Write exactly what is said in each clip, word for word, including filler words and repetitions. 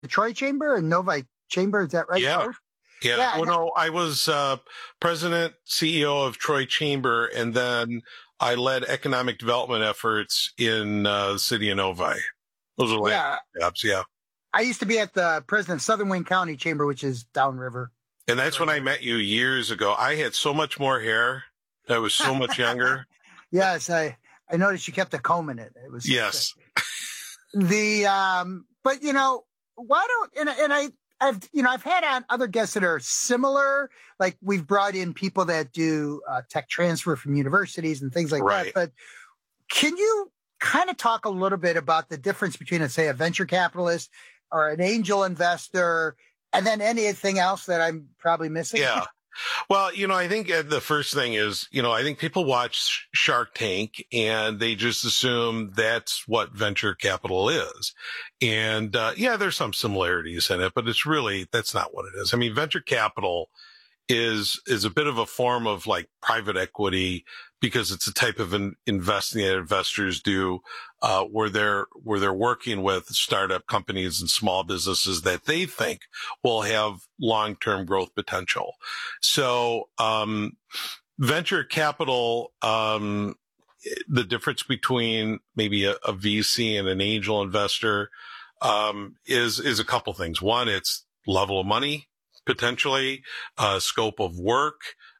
the Troy Chamber and Novi Chamber. Is that right? Yeah. First? Yeah. Yeah. Well, no, I was uh, president, C E O of Troy Chamber, and then I led economic development efforts in uh, the city of Novi. Those are like Yeah. jobs, yeah. I used to be at the president of Southern Wayne County Chamber, which is downriver. And that's when I met you years ago. I had so much more hair. I was so much younger. Yes, I, I noticed you kept a comb in it. It was Yes. the um, but you know why don't and and I I've you know I've had on other guests that are similar. Like we've brought in people that do uh, tech transfer from universities and things like Right. that. But can you kind of talk a little bit about the difference between, let's say, a venture capitalist or an angel investor, and then anything else that I'm probably missing? Yeah. Well, you know, I think uh, the first thing is, you know, I think people watch Shark Tank and they just assume that's what venture capital is. And, uh, yeah, there's some similarities in it, but it's really, that's not what it is. I mean, venture capital is, is a bit of a form of like private equity because it's a type of in, investing that investors do, uh, where they're, where they're working with startup companies and small businesses that they think will have long-term growth potential. So, um, venture capital, um, the difference between maybe a, a V C and an angel investor, um, is, is a couple things. One, it's level of money, potentially, uh, scope of work.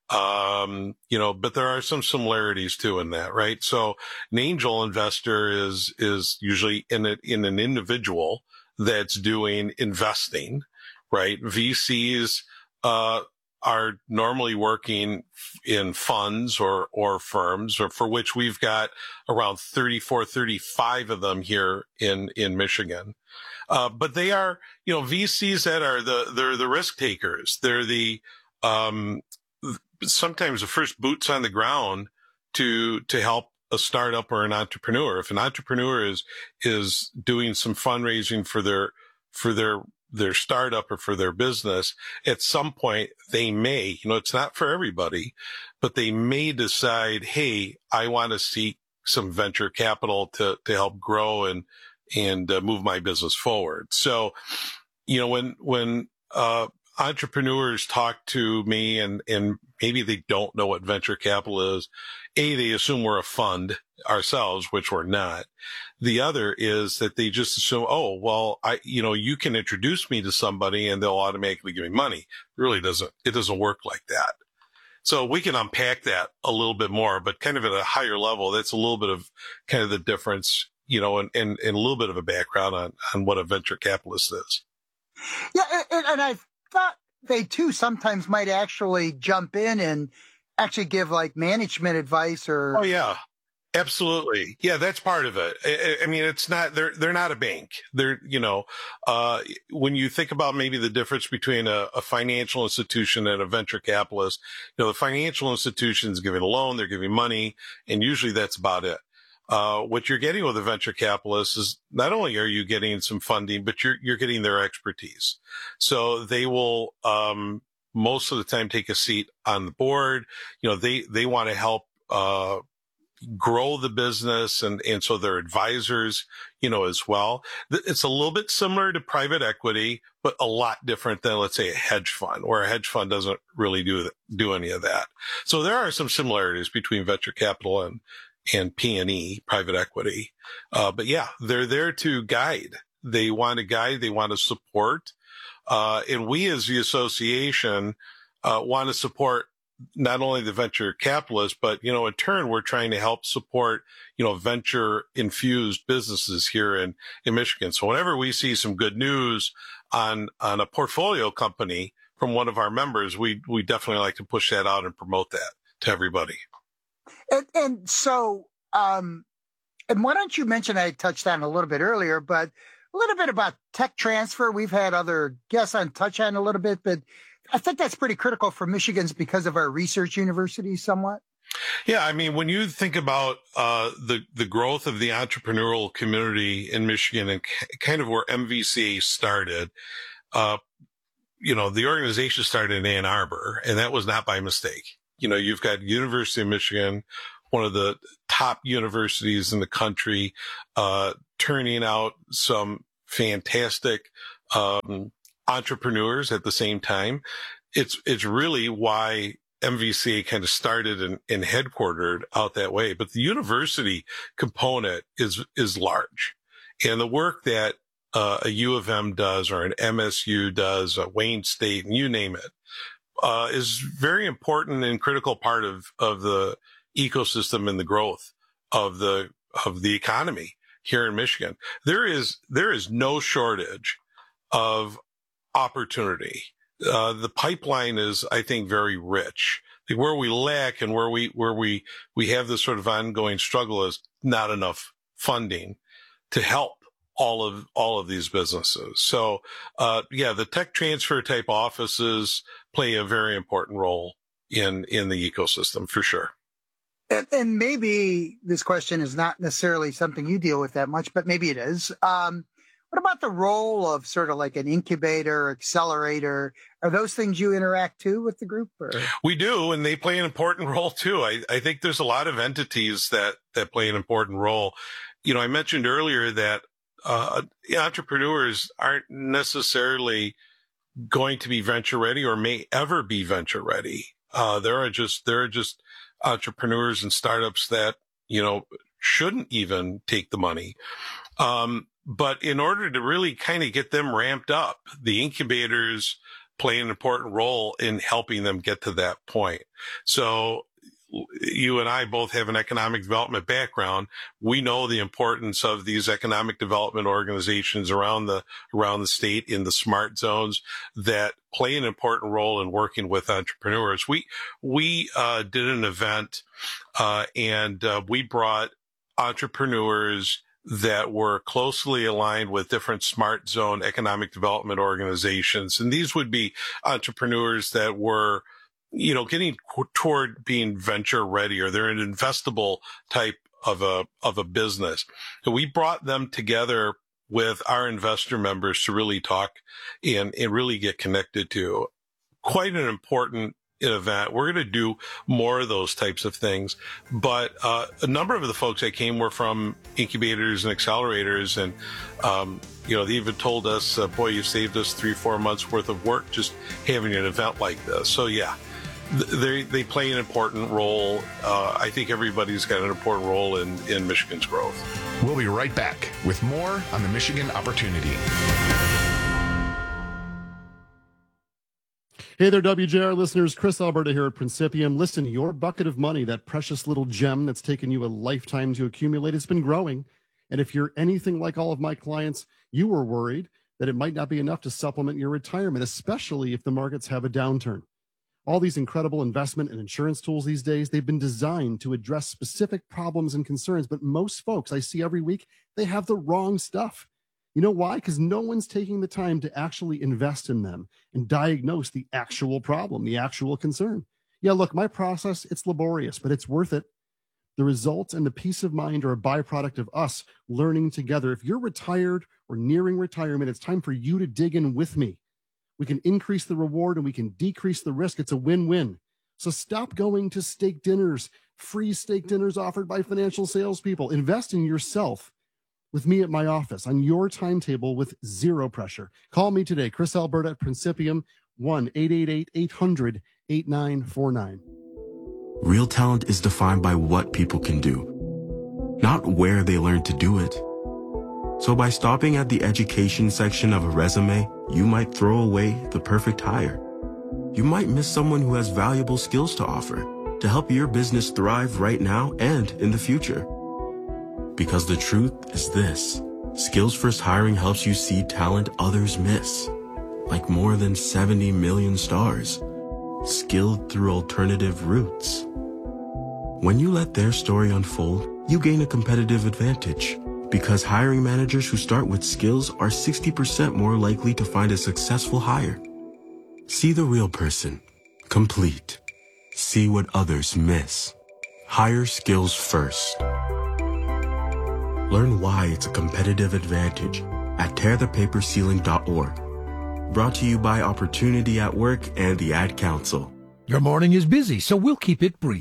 Um, you know, but there are some similarities too in that, right? So an angel investor is, is usually in a, in an individual that's doing investing, right? V Cs, uh, are normally working in funds or, or firms, or for which we've got around thirty-four, thirty-five of them here in, in Michigan. Uh, but they are, you know, V Cs that are the, they're the risk takers. They're the, um, sometimes the first boots on the ground to, to help a startup or an entrepreneur. If an entrepreneur is, is doing some fundraising for their, for their, their startup or for their business, at some point they may, you know, it's not for everybody, but they may decide, hey, I want to seek some venture capital to, to help grow and, and uh, move my business forward. So, you know, when, when, uh, entrepreneurs talk to me and, and maybe they don't know what venture capital is. A, they assume we're a fund ourselves, which we're not. The other is that they just assume, oh, well, I, you know, you can introduce me to somebody and they'll automatically give me money. It really doesn't, it doesn't work like that. So we can unpack that a little bit more, but kind of at a higher level, that's a little bit of kind of the difference, you know, and, and, and a little bit of a background on, on what a venture capitalist is. Yeah. And, and I thought they too sometimes might actually jump in and actually give like management advice or. Oh, yeah. Absolutely. Yeah, that's part of it. I, I mean, it's not, they're, they're not a bank. They're, you know, uh, when you think about maybe the difference between a, a financial institution and a venture capitalist, you know, the financial institution is giving a loan, they're giving money, and usually that's about it. Uh, what you're getting with a venture capitalist is not only are you getting some funding, but you're, you're getting their expertise. So they will, um, most of the time take a seat on the board. You know, they, they want to help, uh, grow the business. And, and so they're advisors, you know, as well. It's a little bit similar to private equity, but a lot different than, let's say, a hedge fund, where a hedge fund doesn't really do, do any of that. So there are some similarities between venture capital and, and P and E, private equity. Uh, but yeah, they're there to guide. They want to guide. They want to support. Uh, and we as the association, uh, want to support not only the venture capitalists, but, you know, in turn, we're trying to help support, you know, venture infused businesses here in, in Michigan. So whenever we see some good news on, on a portfolio company from one of our members, we, we definitely like to push that out and promote that to everybody. And, and so, um, and why don't you mention, I touched on a little bit earlier, but a little bit about tech transfer. We've had other guests on touch on a little bit, but I think that's pretty critical for Michigan's because of our research universities somewhat. Yeah. I mean, when you think about, uh, the, the growth of the entrepreneurial community in Michigan and kind of where M V C started, uh, you know, the organization started in Ann Arbor, and that was not by mistake. You know, you've got University of Michigan, one of the top universities in the country, uh, turning out some fantastic, um, entrepreneurs at the same time. It's, it's really why M V C A kind of started and, and headquartered out that way. But the university component is, is large. And the work that uh, a U of M does or an M S U does, a Wayne State, and you name it, uh, is very important and critical part of, of the ecosystem and the growth of the, of the economy here in Michigan. There is, there is no shortage of opportunity. Uh, the pipeline is, I think, very rich. Where we lack and where we, where we, we have this sort of ongoing struggle is not enough funding to help all of, all of these businesses. So, uh, yeah, the tech transfer type offices play a very important role in, in the ecosystem for sure. And, and maybe this question is not necessarily something you deal with that much, but maybe it is. Um, What about the role of sort of like an incubator, accelerator? Are those things you interact to with the group? Or? We do, and they play an important role too. I, I think there's a lot of entities that, that play an important role. You know, I mentioned earlier that uh, entrepreneurs aren't necessarily going to be venture ready or may ever be venture ready. Uh, there are just, there are just entrepreneurs and startups that, you know, shouldn't even take the money. Um, But in order to really kind of get them ramped up, the incubators play an important role in helping them get to that point. So you and I both have an economic development background. We know the importance of these economic development organizations around the, around the state in the smart zones that play an important role in working with entrepreneurs. We, we, uh, did an event, uh, and, uh, we brought entrepreneurs that were closely aligned with different smart zone economic development organizations. And these would be entrepreneurs that were, you know, getting toward being venture ready, or they're an investable type of a, of a business. So we brought them together with our investor members to really talk and, and really get connected to. Quite an important event. We're going to do more of those types of things. But uh, a number of the folks that came were from incubators and accelerators. And, um, you know, they even told us, uh, boy, you saved us three, four months worth of work just having an event like this. So, yeah, they they play an important role. Uh, I think everybody's got an important role in, in Michigan's growth. We'll be right back with more on the Michigan Opportunity. Hey there, W J R listeners. Chris Alberta here at Principium. Listen, your bucket of money, that precious little gem that's taken you a lifetime to accumulate, it's been growing. And if you're anything like all of my clients, you were worried that it might not be enough to supplement your retirement, especially if the markets have a downturn. All these incredible investment and insurance tools these days, they've been designed to address specific problems and concerns. But most folks I see every week, they have the wrong stuff. You know why? Because no one's taking the time to actually invest in them and diagnose the actual problem, the actual concern. Yeah, look, my process, it's laborious, but it's worth it. The results and the peace of mind are a byproduct of us learning together. If you're retired or nearing retirement, it's time for you to dig in with me. We can increase the reward and we can decrease the risk. It's a win-win. So stop going to steak dinners, free steak dinners offered by financial salespeople. Invest in yourself with me at my office on your timetable with zero pressure. Call me today, Chris Alberta at Principium, one eight eight eight, eight hundred, eighty-nine forty-nine. Real talent is defined by what people can do, not where they learn to do it. So by stopping at the education section of a resume, you might throw away the perfect hire. You might miss someone who has valuable skills to offer to help your business thrive right now and in the future. Because the truth is this, Skills First Hiring helps you see talent others miss, like more than seventy million stars, skilled through alternative routes. When you let their story unfold, you gain a competitive advantage, because hiring managers who start with skills are sixty percent more likely to find a successful hire. See the real person, complete. See what others miss. Hire skills first. Learn why it's a competitive advantage at tear the paper ceiling dot org. Brought to you by Opportunity at Work and the Ad Council. Your morning is busy, so we'll keep it brief.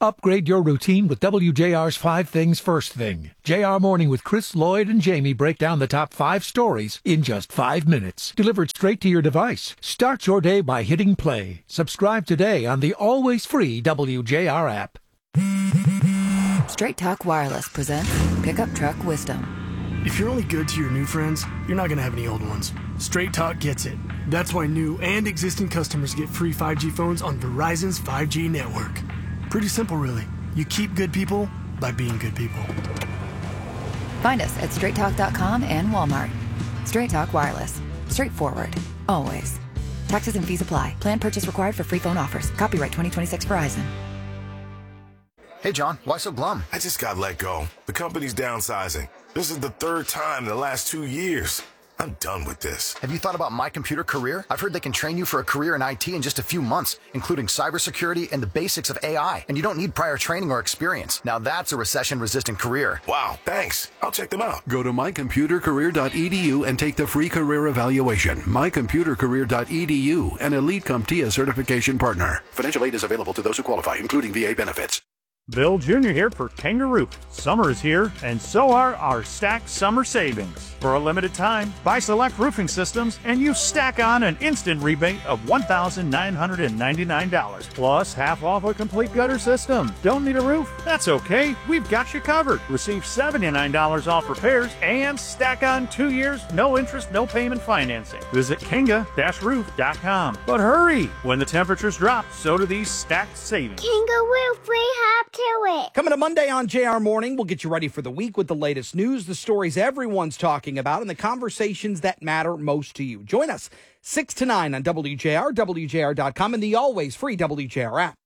Upgrade your routine with W J R's Five Things First Thing. J R Morning with Chris, Lloyd, and Jamie break down the top five stories in just five minutes. Delivered straight to your device. Start your day by hitting play. Subscribe today on the always free W J R app. Straight Talk Wireless presents Pickup Truck Wisdom. If you're only good to your new friends, you're not going to have any old ones. Straight Talk gets it. That's why new and existing customers get free five G phones on Verizon's five G network. Pretty simple, really. You keep good people by being good people. Find us at straight talk dot com and Walmart. Straight Talk Wireless. Straightforward. Always. Taxes and fees apply. Plan purchase required for free phone offers. Copyright twenty twenty-six Verizon. Hey, John, why so glum? I just got let go. The company's downsizing. This is the third time in the last two years. I'm done with this. Have you thought about My Computer Career? I've heard they can train you for a career in I T in just a few months, including cybersecurity and the basics of A I. And you don't need prior training or experience. Now that's a recession-resistant career. Wow, thanks. I'll check them out. Go to my computer career dot e d u and take the free career evaluation. my computer career dot e d u, an Elite CompTIA certification partner. Financial aid is available to those who qualify, including V A benefits. Bill Junior here for Kangaroo. Summer is here, and so are our stacked summer savings. For a limited time, buy select roofing systems, and you stack on an instant rebate of one thousand nine hundred ninety-nine dollars, plus half off a complete gutter system. Don't need a roof? That's okay. We've got you covered. Receive seventy-nine dollars off repairs, and stack on two years, no interest, no payment financing. Visit Kinga roof dot com. But hurry! When the temperatures drop, so do these stacked savings. Kangaroo free hop to it. Coming to Monday on J R Morning, we'll get you ready for the week with the latest news, the stories everyone's talking about, and the conversations that matter most to you. Join us six to nine on W J R, W J R dot com, and the always free W J R app.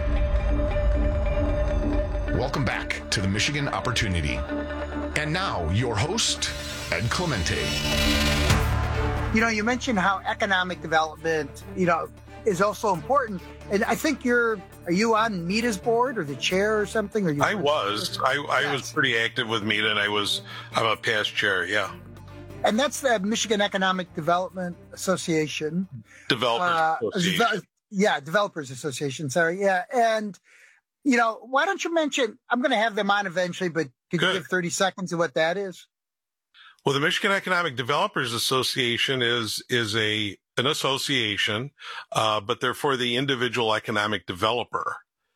Welcome back to the Michigan Opportunity. And now, your host, Ed Clemente. You know, you mentioned how economic development, you know, is also important. And I think you're, are you on MEDA's board or the chair or something? Or you I was. I, I yes. was pretty active with MEDA, and I was, I'm a past chair, yeah. And that's the Michigan Economic Development Association. Developers uh, Association. Yeah, Developers Association, sorry. Yeah. And, you know, why don't you mention, I'm going to have them on eventually, but could Good. you give thirty seconds of what that is? Well, the Michigan Economic Developers Association is is a an association, uh, but they're for the individual economic developer.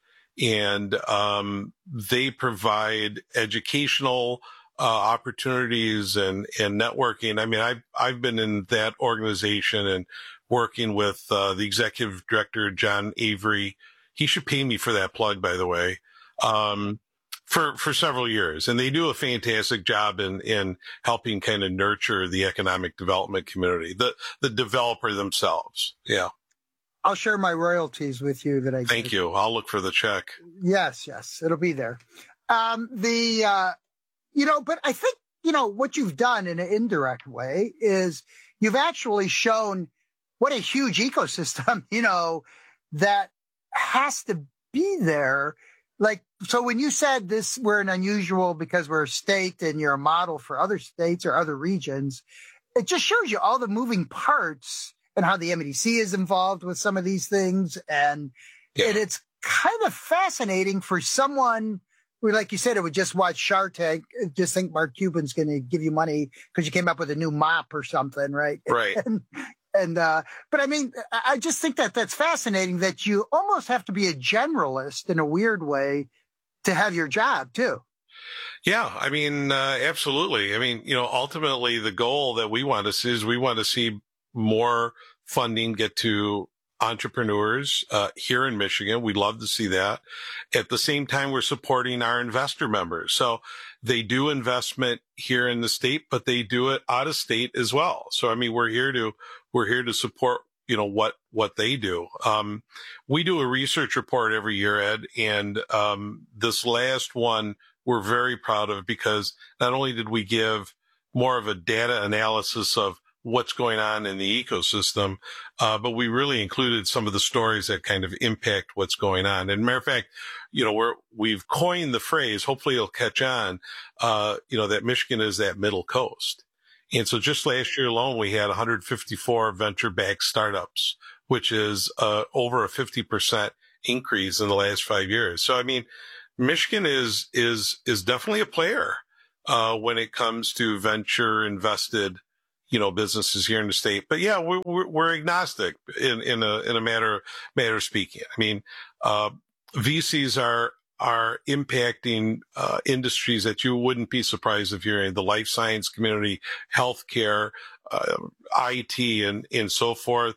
And um, they provide educational uh, opportunities and, and networking. I mean, I've, I've been in that organization and working with uh, the executive director, John Avery. He should pay me for that plug, by the way. Um, For, for several years. And they do a fantastic job in, in helping kind of nurture the economic development community, the, the developer themselves. Yeah. I'll share my royalties with you that I Thank did. you. I'll look for the check. Yes, yes. It'll be there. Um, the, uh, you know, but I think, you know, what you've done in an indirect way is you've actually shown what a huge ecosystem, you know, that has to be there. Like, so when you said this, we're an unusual because we're a state and you're a model for other states or other regions, it just shows you all the moving parts and how the M E D C is involved with some of these things. And, yeah. and it's kind of fascinating for someone who, like you said, it would just watch Shark Tank, just think Mark Cuban's going to give you money because you came up with a new mop or something, right? Right. And, And, uh, but I mean, I just think that that's fascinating that you almost have to be a generalist in a weird way to have your job too. Yeah. I mean, uh, absolutely. I mean, you know, ultimately the goal that we want to see is we want to see more funding get to entrepreneurs, uh, here in Michigan. We'd love to see that. At the same time, we're supporting our investor members. So they do investment here in the state, but they do it out of state as well. So, I mean, we're here to, we're here to support, you know, what, what they do. Um, we do a research report every year, Ed, and, um, this last one we're very proud of because not only did we give more of a data analysis of what's going on in the ecosystem, uh, but we really included some of the stories that kind of impact what's going on. And matter of fact, you know, we're, we've coined the phrase, hopefully it'll catch on, uh, you know, that Michigan is that middle coast. And so just last year alone, we had one hundred fifty-four venture-backed startups, which is, uh, over a fifty percent increase in the last five years. So, I mean, Michigan is, is, is definitely a player, uh, when it comes to venture invested, you know, businesses here in the state. But yeah, we're, we're, we're agnostic in, in a, in a matter, matter of speaking. I mean, uh, V Cs are, are impacting uh, industries that you wouldn't be surprised if you're in the life science community, healthcare, uh, I T, and and so forth.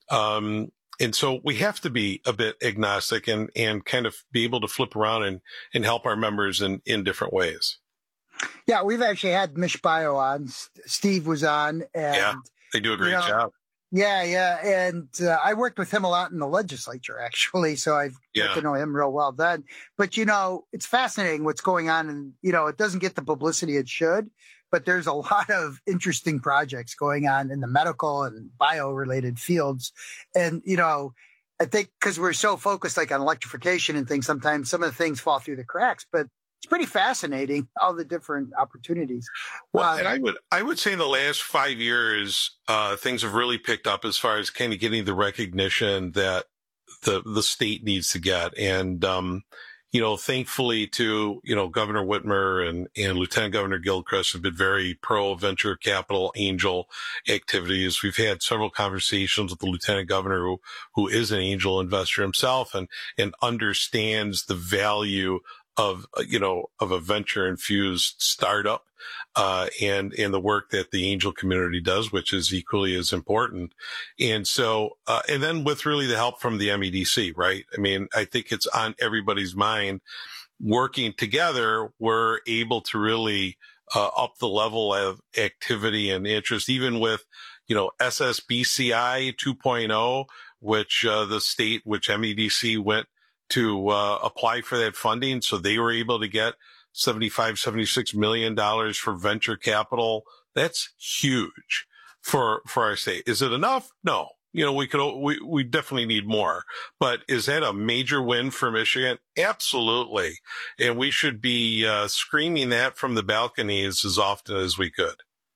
Um, and so we have to be a bit agnostic and and kind of be able to flip around and and help our members in in different ways. Yeah, we've actually had MishBio on. Steve was on, and yeah, they do a great you know, job. Yeah, yeah. And uh, I worked with him a lot in the legislature, actually. So I've yeah. got to know him real well then. But, you know, it's fascinating what's going on. And, you know, it doesn't get the publicity it should, but there's a lot of interesting projects going on in the medical and bio related fields. And, you know, I think because we're so focused like on electrification and things, sometimes some of the things fall through the cracks, but it's pretty fascinating, all the different opportunities. Well, uh, and I would, I would say in the last five years, uh, things have really picked up as far as kind of getting the recognition that the, the state needs to get. And, um, you know, thankfully to, you know, Governor Whitmer and, and Lieutenant Governor Gilchrist have been very pro venture capital angel activities. We've had several conversations with the Lieutenant Governor who, who is an angel investor himself and, and understands the value of, you know, of a venture infused startup, uh, and, and the work that the angel community does, which is equally as important. And so, uh, and then with really the help from the M E D C, right? I mean, I think it's on everybody's mind. Working together, we're able to really, uh, up the level of activity and interest, even with, you know, S S B C I two point oh, which, uh, the state, which M E D C went to uh, apply for that funding. So they were able to get seventy-five, seventy-six million dollars for venture capital. That's huge for, for our state. Is it enough? No. You know, we could, we, we definitely need more, but is that a major win for Michigan? Absolutely. And we should be uh, screaming that from the balconies as often as we could.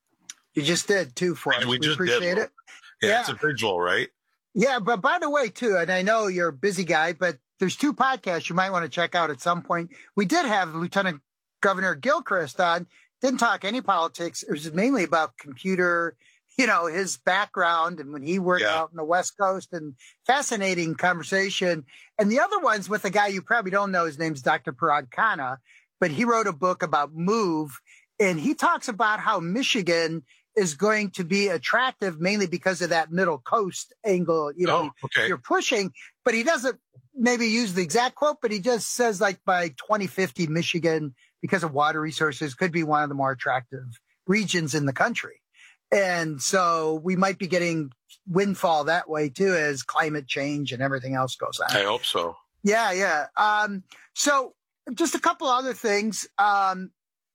You just did too for us. We, we just appreciate did. it. Yeah, yeah. It's a visual, right? Yeah. But by the way, too, and I know you're a busy guy, but there's two podcasts you might want to check out at some point. We did have Lieutenant Governor Gilchrist on, didn't talk any politics. It was mainly about computer, you know, his background and when he worked yeah. out in the West Coast, and fascinating conversation. And the other one's with a guy you probably don't know. His name's Doctor Parag Khanna, but he wrote a book about Move, and he talks about how Michigan is going to be attractive mainly because of that middle coast angle, you know, oh, okay. you're pushing, but he doesn't maybe use the exact quote, but he just says like by twenty fifty, Michigan, because of water resources, could be one of the more attractive regions in the country. And so we might be getting windfall that way too, as climate change and everything else goes on. I hope so. Yeah. Yeah. Um, so just a couple other things. Um,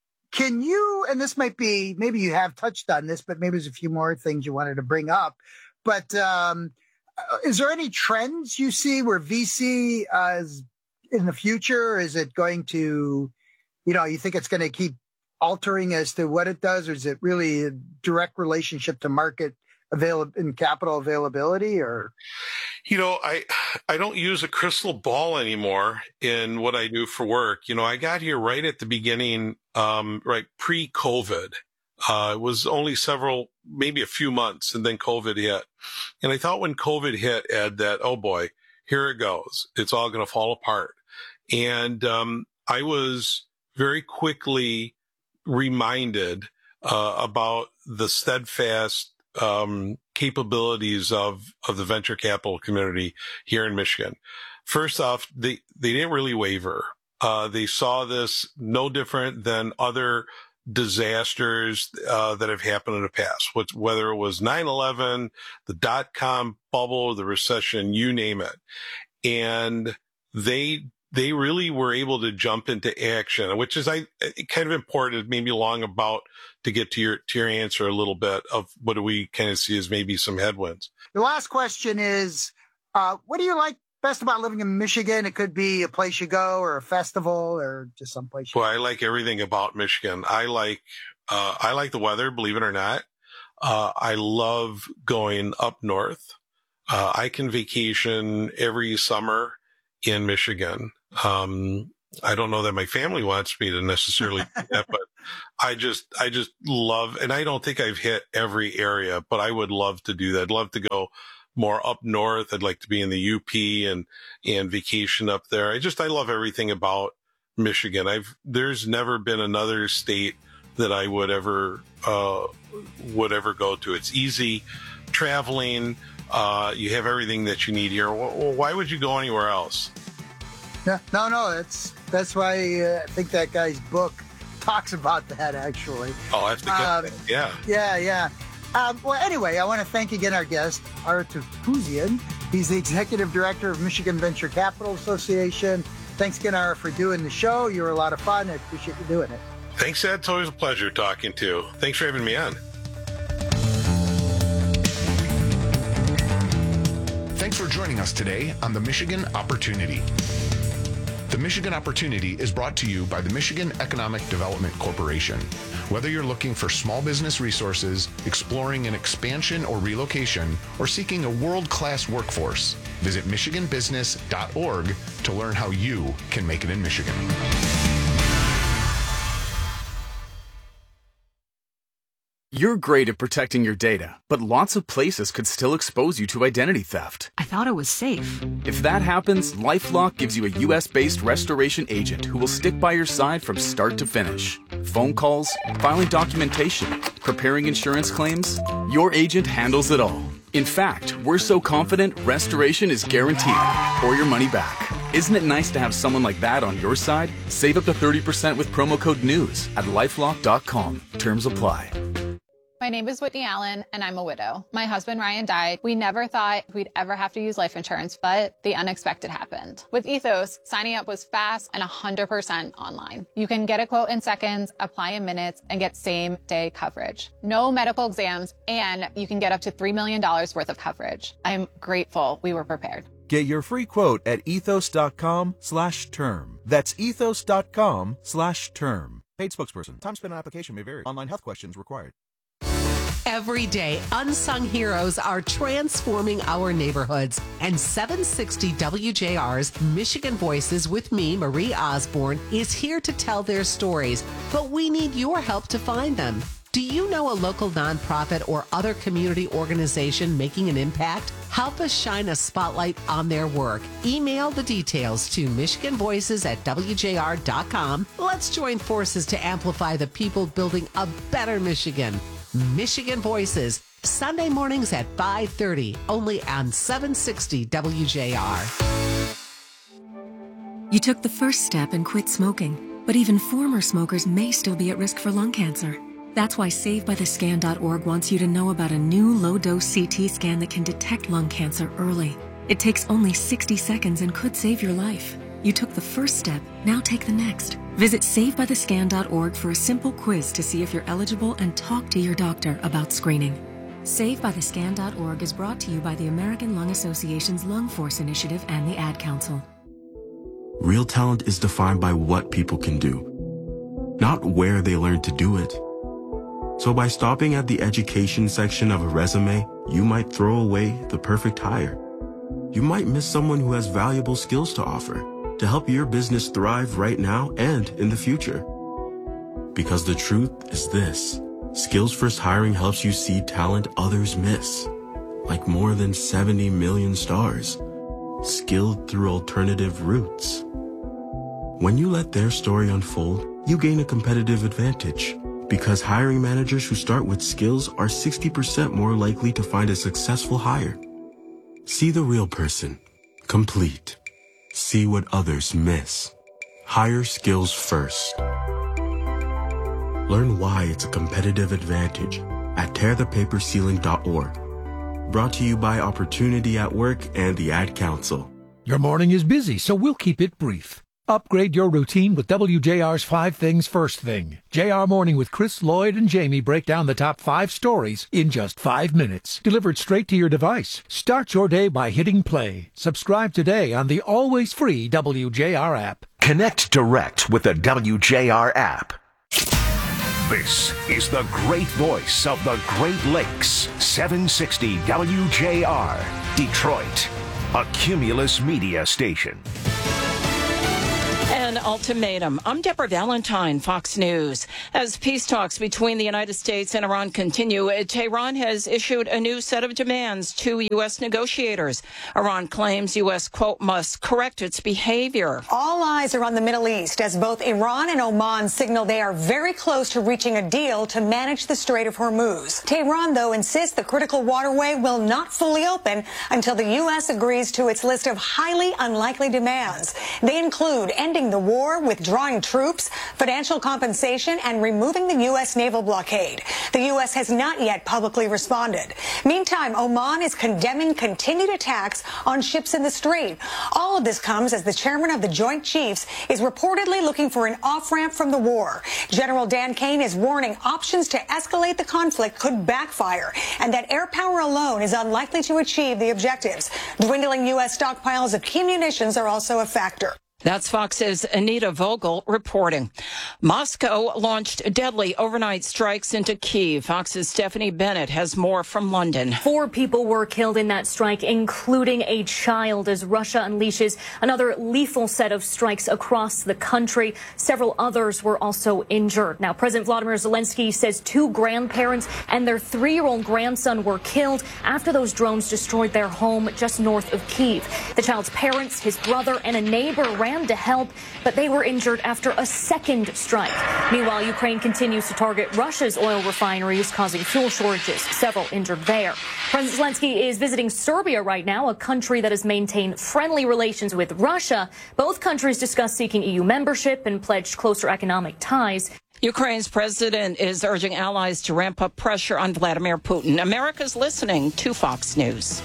Can you, and this might be, maybe you have touched on this, but maybe there's a few more things you wanted to bring up, but um, is there any trends you see where V C uh, is in the future? Is it going to, you know, you think it's going to keep altering as to what it does, or is it really a direct relationship to market avail- and capital availability, or? You know, I, I don't use a crystal ball anymore in what I do for work. You know, I got here right at the beginning, um, right pre-COVID. Uh, it was only several, maybe a few months, and then COVID hit. And I thought when COVID hit, Ed, that, oh boy, here it goes. It's all going to fall apart. And, um, I was very quickly reminded, uh, about the steadfast, um, capabilities of, of the venture capital community here in Michigan. First off, they, they didn't really waver. Uh, they saw this no different than other disasters, uh, that have happened in the past, What, whether it was nine eleven, the dot-com bubble, the recession, you name it. And they, they really were able to jump into action, which is I kind of important, maybe long about to get to your, to your answer a little bit of what do we kind of see as maybe some headwinds. The last question is, uh, what do you like best about living in Michigan? It could be a place you go or a festival or just someplace. Well, I like everything about Michigan. I like, uh, I like the weather, believe it or not. Uh, I love going up north. Uh, I can vacation every summer in Michigan. Um, I don't know that my family wants me to necessarily do that, but I just, I just love, and I don't think I've hit every area, but I would love to do that. I'd love to go more up north. I'd like to be in the U P and, and vacation up there. I just, I love everything about Michigan. I've, there's never been another state that I would ever, uh, would ever go to. It's easy traveling. Uh, you have everything that you need here. Well, why would you go anywhere else? Yeah, no, no, that's, that's why uh, I think that guy's book talks about that, actually. Oh, I have to get um, that. Yeah. Yeah, yeah. Um, well, anyway, I want to thank again our guest, Ara Toothpuszian. He's the Executive Director of Michigan Venture Capital Association. Thanks again, Ara, for doing the show. You were a lot of fun. I appreciate you doing it. Thanks, Ed. It's always a pleasure talking to you. Thanks for having me on. Thanks for joining us today on the Michigan Opportunity. The Michigan Opportunity is brought to you by the Michigan Economic Development Corporation. Whether you're looking for small business resources, exploring an expansion or relocation, or seeking a world-class workforce, visit michigan business dot org to learn how you can make it in Michigan. You're great at protecting your data, but lots of places could still expose you to identity theft. I thought it was safe. If that happens, LifeLock gives you a U S-based restoration agent who will stick by your side from start to finish. Phone calls, filing documentation, preparing insurance claims, your agent handles it all. In fact, we're so confident restoration is guaranteed, or your money back. Isn't it nice to have someone like that on your side? Save up to thirty percent with promo code NEWS at lifelock dot com. Terms apply. My name is Whitney Allen, and I'm a widow. My husband, Ryan, died. We never thought we'd ever have to use life insurance, but the unexpected happened. With Ethos, signing up was fast and one hundred percent online. You can get a quote in seconds, apply in minutes, and get same-day coverage. No medical exams, and you can get up to three million dollars worth of coverage. I'm grateful we were prepared. Get your free quote at ethos.com slash term. That's ethos.com slash term. Paid spokesperson. Time spent on application may vary. Online health questions required. Every day, unsung heroes are transforming our neighborhoods. And seven sixty W J R's Michigan Voices with me, Marie Osborne, is here to tell their stories. But we need your help to find them. Do you know a local nonprofit or other community organization making an impact? Help us shine a spotlight on their work. Email the details to michigan voices at w j r dot com. Let's join forces to amplify the people building a better Michigan. Michigan Voices, Sunday mornings at five thirty, only on seven sixty W J R. You took the first step and quit smoking, but even former smokers may still be at risk for lung cancer. That's why save by the scan dot org wants you to know about a new low-dose C T scan that can detect lung cancer early. It takes only sixty seconds and could save your life. You took the first step, now take the next. Visit save by the scan dot org for a simple quiz to see if you're eligible and talk to your doctor about screening. save by the scan dot org is brought to you by the American Lung Association's Lung Force Initiative and the Ad Council. Real talent is defined by what people can do, not where they learn to do it. So by stopping at the education section of a resume, you might throw away the perfect hire. You might miss someone who has valuable skills to offer to help your business thrive right now and in the future. Because the truth is this: Skills First Hiring helps you see talent others miss, like more than seventy million stars, skilled through alternative routes. When you let their story unfold, you gain a competitive advantage, because hiring managers who start with skills are sixty percent more likely to find a successful hire. See the real person, complete. See what others miss. Hire skills first. Learn why it's a competitive advantage at tear the paper ceiling dot org. Brought to you by Opportunity at Work and the Ad Council. Your morning is busy, so we'll keep it brief. Upgrade your routine with W J R's Five Things First Thing. J R Morning with Chris, Lloyd, and Jamie break down the top five stories in just five minutes. Delivered straight to your device. Start your day by hitting play. Subscribe today on the always free W J R app. Connect direct with the W J R app. This is the great voice of the Great Lakes. seven sixty W J R, Detroit, a Cumulus Media station. ultimatum. I'm Deborah Valentine, Fox News. As peace talks between the United States and Iran continue, Tehran has issued a new set of demands to U S negotiators. Iran claims U S, quote, must correct its behavior. All eyes are on the Middle East as both Iran and Oman signal they are very close to reaching a deal to manage the Strait of Hormuz. Tehran, though, insists the critical waterway will not fully open until the U S agrees to its list of highly unlikely demands. They include ending the war, withdrawing troops, financial compensation, and removing the U S naval blockade. The U S has not yet publicly responded. Meantime, Oman is condemning continued attacks on ships in the strait. All of this comes as the chairman of the Joint Chiefs is reportedly looking for an off-ramp from the war. General Dan Kane is warning options to escalate the conflict could backfire and that air power alone is unlikely to achieve the objectives. Dwindling U S stockpiles of key munitions are also a factor. That's Fox's Anita Vogel reporting. Moscow launched deadly overnight strikes into Kyiv. Fox's Stephanie Bennett has more from London. Four people were killed in that strike, including a child, as Russia unleashes another lethal set of strikes across the country. Several others were also injured. Now, President Vladimir Zelensky says two grandparents and their three-year-old grandson were killed after those drones destroyed their home just north of Kyiv. The child's parents, his brother, and a neighbor ran to help, but they were injured after a second strike. Meanwhile, Ukraine continues to target Russia's oil refineries, causing fuel shortages, several injured there. President Zelensky is visiting Serbia right now, a country that has maintained friendly relations with Russia. Both countries discussed seeking E U membership and pledged closer economic ties. Ukraine's president is urging allies to ramp up pressure on Vladimir Putin. America's listening to Fox News.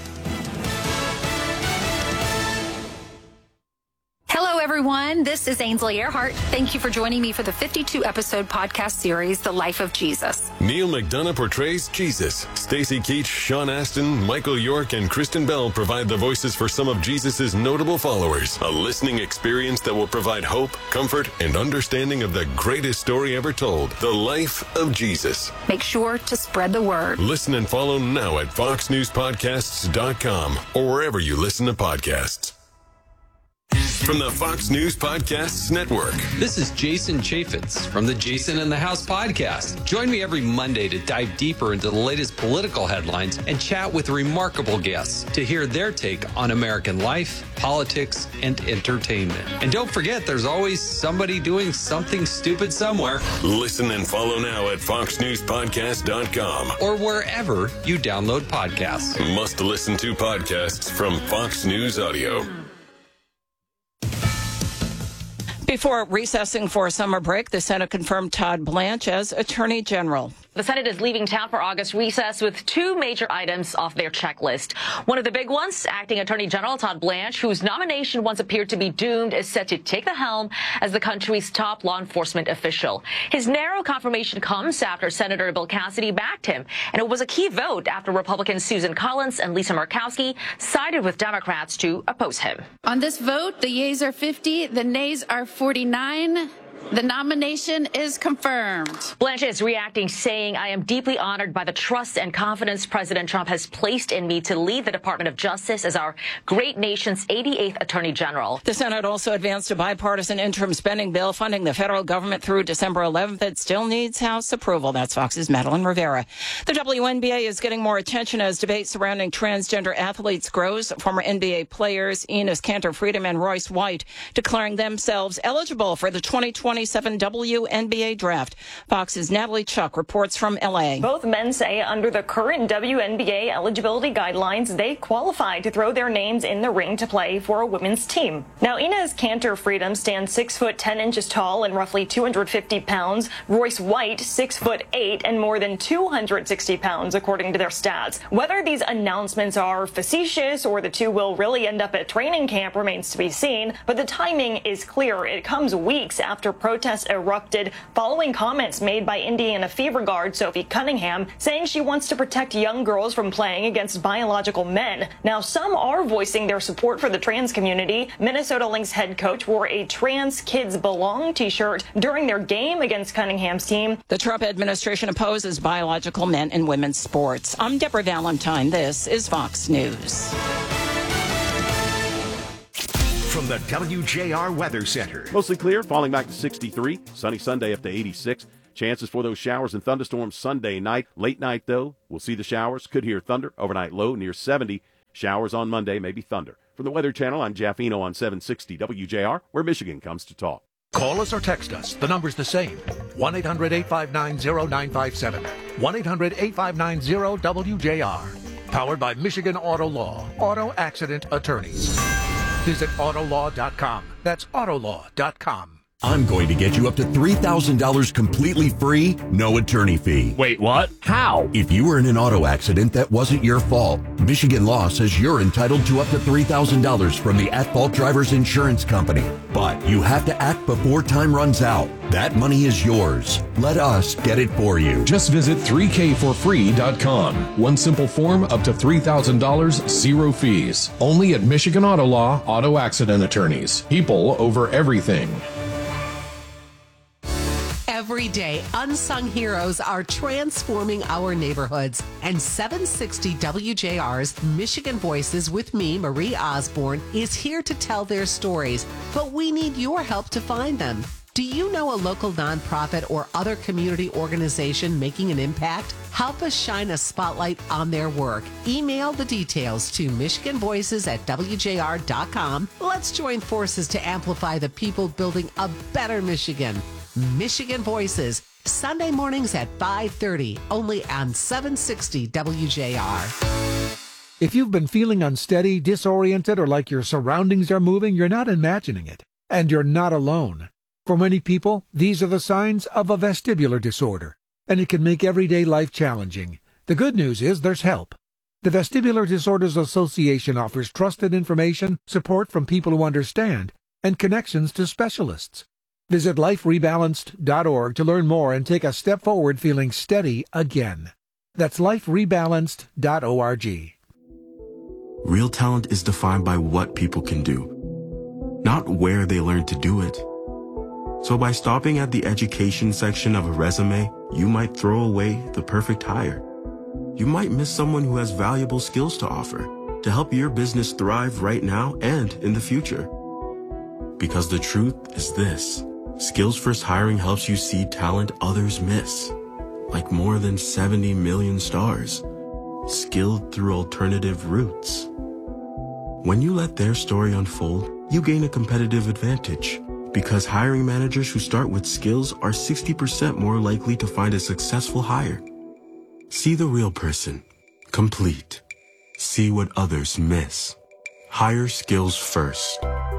Hello, everyone. This is Ainsley Earhart. Thank you for joining me for the fifty-two episode podcast series, The Life of Jesus. Neil McDonough portrays Jesus. Stacey Keach, Sean Astin, Michael York, and Kristen Bell provide the voices for some of Jesus' notable followers. A listening experience that will provide hope, comfort, and understanding of the greatest story ever told, The Life of Jesus. Make sure to spread the word. Listen and follow now at fox news podcasts dot com or wherever you listen to podcasts. From the Fox News Podcasts Network. This is Jason Chaffetz from the Jason in the House podcast. Join me every Monday to dive deeper into the latest political headlines and chat with remarkable guests to hear their take on American life, politics, and entertainment. And don't forget, there's always somebody doing something stupid somewhere. Listen and follow now at fox news podcast dot com or wherever you download podcasts. Must listen to podcasts from Fox News Audio. Before recessing for a summer break, the Senate confirmed Todd Blanche as Attorney General. The Senate is leaving town for August recess with two major items off their checklist. One of the big ones, acting Attorney General Todd Blanche, whose nomination once appeared to be doomed, is set to take the helm as the country's top law enforcement official. His narrow confirmation comes after Senator Bill Cassidy backed him, and it was a key vote after Republicans Susan Collins and Lisa Murkowski sided with Democrats to oppose him. On this vote, the yeas are fifty, the nays are forty-nine. The nomination is confirmed. Blanche is reacting, saying, I am deeply honored by the trust and confidence President Trump has placed in me to lead the Department of Justice as our great nation's eighty-eighth Attorney General. The Senate also advanced a bipartisan interim spending bill funding the federal government through December eleventh. It still needs House approval. That's Fox's Madeline Rivera. The W N B A is getting more attention as debate surrounding transgender athletes grows. Former N B A players Enes Kanter Freedom and Royce White declaring themselves eligible for the twenty twenty-seven W N B A draft. Fox's Natalie Chuck reports from L A. Both men say under the current W N B A eligibility guidelines, they qualify to throw their names in the ring to play for a women's team. Now, Enes Kanter Freedom stands six foot ten inches tall and roughly two hundred fifty pounds. Royce White, six foot eight and more than two hundred sixty pounds, according to their stats. Whether these announcements are facetious or the two will really end up at training camp remains to be seen, but the timing is clear. It comes weeks after protests erupted following comments made by Indiana Fever guard Sophie Cunningham saying she wants to protect young girls from playing against biological men. Now, some are voicing their support for the trans community. Minnesota Lynx head coach wore a Trans Kids Belong t-shirt during their game against Cunningham's team. The Trump administration opposes biological men in women's sports. I'm Deborah Valentine. This is Fox News. From From the W J R Weather Center. Mostly clear, falling back to sixty-three. Sunny Sunday up to eighty-six. Chances for those showers and thunderstorms Sunday night. Late night, though, we'll see the showers. Could hear thunder. Overnight low near seventy. Showers on Monday, maybe thunder. From the Weather Channel, I'm Jeff Eno on seven sixty W J R, where Michigan comes to talk. Call us or text us. The number's the same. one eight hundred eight five nine zero nine five seven. one eight hundred eight five nine zero W J R. Powered by Michigan Auto Law. Auto Accident Attorneys. Visit autolaw dot com. That's autolaw dot com. I'm going to get you up to three thousand dollars completely free, no attorney fee. Wait, what? How? If you were in an auto accident that wasn't your fault, Michigan law says you're entitled to up to three thousand dollars from the at-fault driver's insurance company. But you have to act before time runs out. That money is yours. Let us get it for you. Just visit three k for free dot com. One simple form, up to three thousand dollars, zero fees. Only at Michigan Auto Law, Auto Accident Attorneys. People over everything. Every day, unsung heroes are transforming our neighborhoods. And seven sixty W J R's Michigan Voices with me, Marie Osborne, is here to tell their stories. But we need your help to find them. Do you know a local nonprofit or other community organization making an impact? Help us shine a spotlight on their work. Email the details to michigan voices at w j r dot com. Let's join forces to amplify the people building a better Michigan. Michigan Voices, Sunday mornings at five thirty, only on seven sixty W J R. If you've been feeling unsteady, disoriented, or like your surroundings are moving, you're not imagining it. And you're not alone. For many people, these are the signs of a vestibular disorder, and it can make everyday life challenging. The good news is there's help. The Vestibular Disorders Association offers trusted information, support from people who understand, and connections to specialists. Visit life rebalanced dot org to learn more and take a step forward feeling steady again. That's life rebalanced dot org. Real talent is defined by what people can do, not where they learn to do it. So by stopping at the education section of a resume, you might throw away the perfect hire. You might miss someone who has valuable skills to offer to help your business thrive right now and in the future. Because the truth is this. Skills First Hiring helps you see talent others miss, like more than seventy million stars, skilled through alternative routes. When you let their story unfold, you gain a competitive advantage, because hiring managers who start with skills are sixty percent more likely to find a successful hire. See the real person, complete. See what others miss. Hire skills first.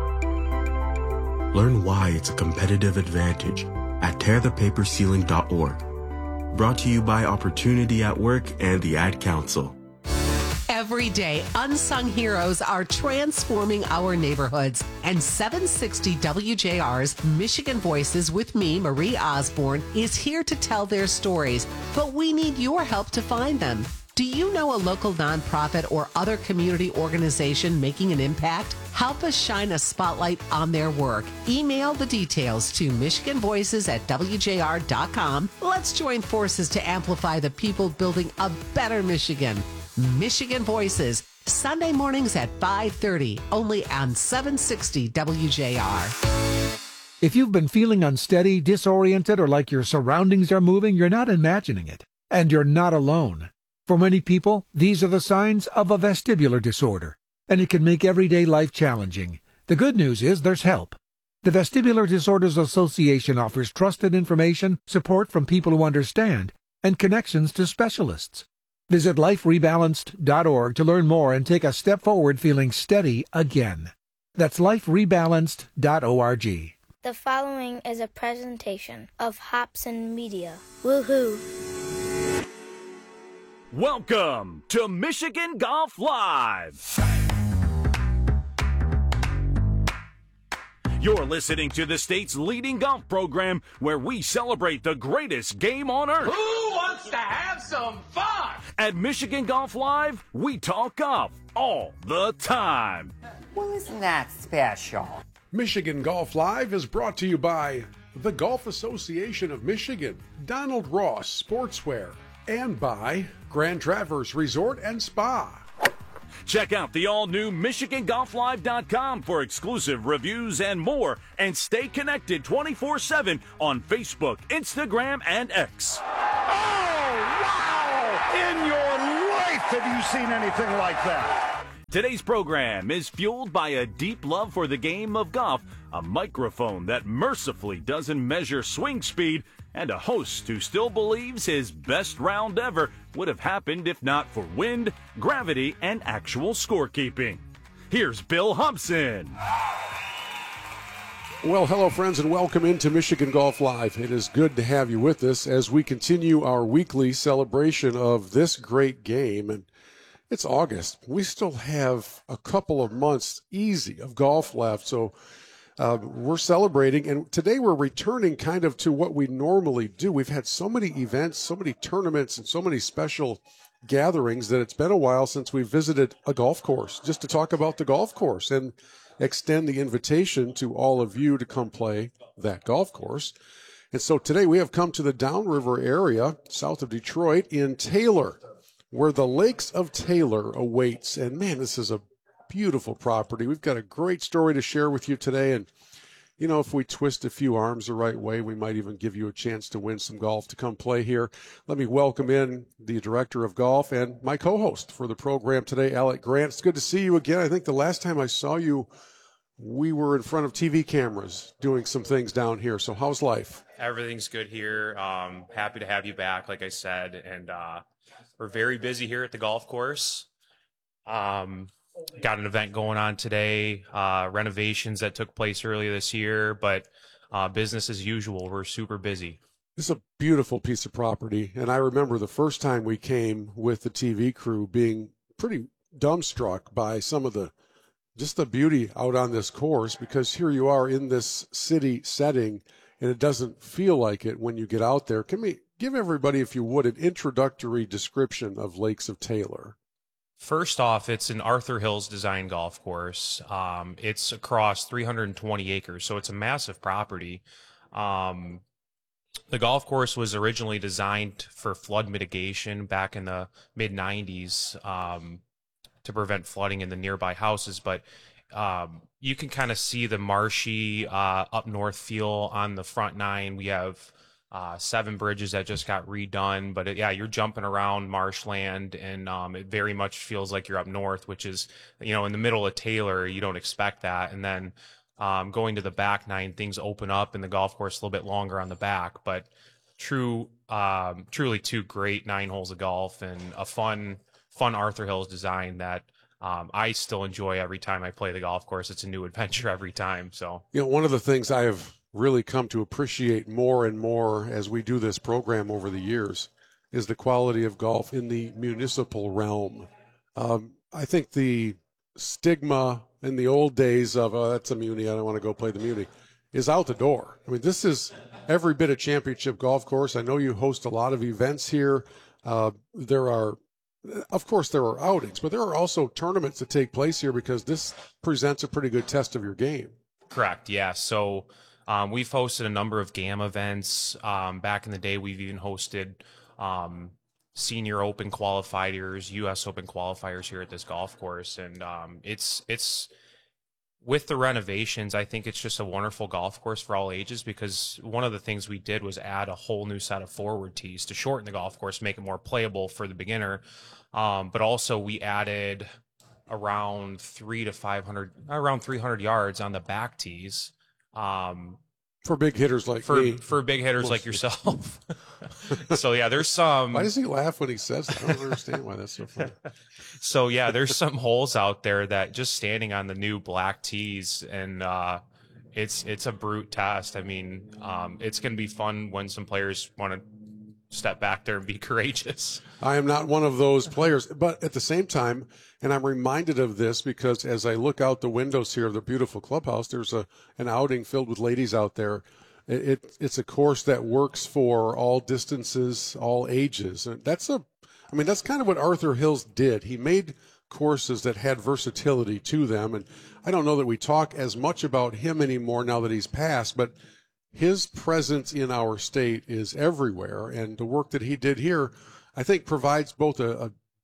Learn why it's a competitive advantage at tear the paper ceiling dot org. Brought to you by Opportunity at Work and the Ad Council. Every day, unsung heroes are transforming our neighborhoods. And seven sixty W J R's Michigan Voices with me, Marie Osborne, is here to tell their stories. But we need your help to find them. Do you know a local nonprofit or other community organization making an impact? Help us shine a spotlight on their work. Email the details to michigan voices at w j r dot com. Let's join forces to amplify the people building a better Michigan. Michigan Voices, Sunday mornings at five thirty, only on seven sixty W J R. If you've been feeling unsteady, disoriented, or like your surroundings are moving, you're not imagining it. And you're not alone. For many people, these are the signs of a vestibular disorder, and it can make everyday life challenging. The good news is there's help. The Vestibular Disorders Association offers trusted information, support from people who understand, and connections to specialists. Visit life rebalanced dot org to learn more and take a step forward feeling steady again. That's life rebalanced dot org. The following is a presentation of Hobson Media. Woohoo! Welcome to Michigan Golf Live. You're listening to the state's leading golf program where we celebrate the greatest game on earth. Who wants to have some fun? At Michigan Golf Live, we talk golf all the time. Well, isn't that special? Michigan Golf Live is brought to you by the Golf Association of Michigan, Donald Ross Sportswear, and by Grand Traverse Resort and Spa. Check out the all-new Michigan Golf Live dot com for exclusive reviews and more, and stay connected twenty-four seven on Facebook, Instagram, and X. Oh, wow! In your life have you seen anything like that? Today's program is fueled by a deep love for the game of golf, a microphone that mercifully doesn't measure swing speed, and a host who still believes his best round ever would have happened if not for wind, gravity, and actual scorekeeping. Here's Bill Hobson. Well, hello, friends, and welcome into Michigan Golf Live. It is good to have you with us as we continue our weekly celebration of this great game. And it's August. We still have a couple of months easy of golf left, so uh, we're celebrating. And today we're returning kind of to what we normally do. We've had so many events, so many tournaments, and so many special gatherings that it's been a while since we visited a golf course just to talk about the golf course and extend the invitation to all of you to come play that golf course. And so today we have come to the Downriver area south of Detroit in Taylor, where the Lakes of Taylor awaits. And man, this is a beautiful property. We've got a great story to share with you today. And, you know, if we twist a few arms the right way, we might even give you a chance to win some golf to come play here. Let me welcome in the director of golf and my co-host for the program today, Alec Grant. It's good to see you again. I think the last time I saw you, we were in front of T V cameras doing some things down here. So how's life? Everything's good here. Um, happy to have you back, like I said. And uh, we're very busy here at the golf course. Um, got an event going on today, uh, renovations that took place earlier this year, but uh, business as usual. We're super busy. This is a beautiful piece of property. And I remember the first time we came with the T V crew being pretty dumbstruck by some of the just the beauty out on this course, because here you are in this city setting and it doesn't feel like it when you get out there. Can we give everybody, if you would, an introductory description of Lakes of Taylor? First off, it's an Arthur Hills design golf course. Um, it's across three hundred twenty acres, so it's a massive property. Um, the golf course was originally designed for flood mitigation back in the mid nineties. Um, to prevent flooding in the nearby houses, but um, you can kind of see the marshy uh, up north feel on the front nine. We have uh, seven bridges that just got redone, but it, yeah, you're jumping around marshland, and um, it very much feels like you're up north, which is, you know, in the middle of Taylor, you don't expect that. And then um, going to the back nine, things open up and the golf course a little bit longer on the back, but true, um, truly two great nine holes of golf and a fun, fun Arthur Hills design that um, I still enjoy every time I play the golf course. It's a new adventure every time. So, you know, one of the things I have really come to appreciate more and more as we do this program over the years is the quality of golf in the municipal realm. Um, I think the stigma in the old days of, oh, that's a muni, I don't want to go play the muni, is out the door. I mean, this is every bit a championship golf course. I know you host a lot of events here. Uh, there are Of course, there are outings, but there are also tournaments that take place here because this presents a pretty good test of your game. Correct, yeah. So um, we've hosted a number of GAM events. Um, back in the day, we've even hosted um, senior open qualifiers, U S Open qualifiers here at this golf course. And um, it's it's with the renovations, I think it's just a wonderful golf course for all ages, because one of the things we did was add a whole new set of forward tees to shorten the golf course, make it more playable for the beginner. Um, but also we added around three to five hundred, around three hundred yards on the back tees. Um, for big hitters like for, me. For big hitters like yourself. So yeah, there's some. Why does he laugh when he says that? I don't understand why that's so funny. So yeah, there's some holes out there that just standing on the new black tees, and uh, it's it's a brute test. I mean, um, it's going to be fun when some players want to step back there and be courageous. I am not one of those players, but at the same time, and I'm reminded of this because as I look out the windows here of the beautiful clubhouse, there's a an outing filled with ladies out there. It, it it's a course that works for all distances, all ages. And that's a, I mean, that's kind of what Arthur Hills did. He made courses that had versatility to them. And I don't know that we talk as much about him anymore now that he's passed, but his presence in our state is everywhere, and the work that he did here, I think, provides both a, a